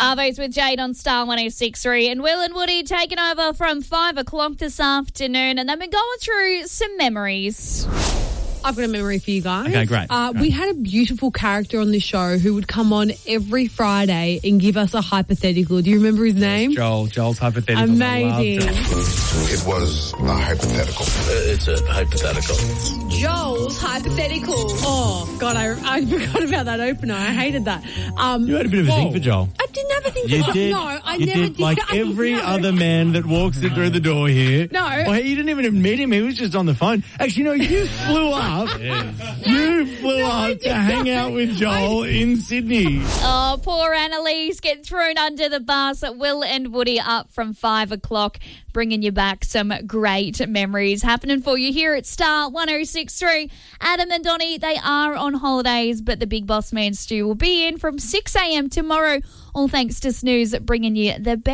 Arvo's with Jade on Star 106.3 and Will and Woody taking over from 5 o'clock this afternoon, and they've been going through some memories. I've got a memory for you guys. Okay, great. We had a beautiful character on this show who would come on every Friday and give us a hypothetical. Do you remember his name? Joel's hypothetical. Amazing. It was a hypothetical. It's a hypothetical. Joel's hypothetical. Oh, God, I forgot about that opener. I hated that. You had a bit of a thing for Joel. I didn't have a thing You for did. Joel. No, I you never did. Like every other man that walks in through the door here. No. Well, you didn't even meet him. He was just on the phone. Actually, no, you flew up. You flew up to hang out with Joel in Sydney. Oh, poor Annalise getting thrown under the bus. Will and Woody up from 5 o'clock, bringing you back some great memories happening for you here at Star 106.3. Adam and Donnie, they are on holidays, but the big boss man Stu will be in from 6 a.m. tomorrow, all thanks to Snooze bringing you the best